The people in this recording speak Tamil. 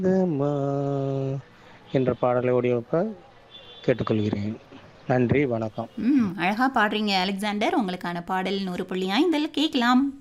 மா என்ற பாடலை ஒளிபரப்ப கேட்டுக்கொள்கிறேன். நன்றி, வணக்கம். அழகா பாடுறீங்க அலெக்சாண்டர். உங்களுக்கான பாடல் 100.5 கேட்கலாம்.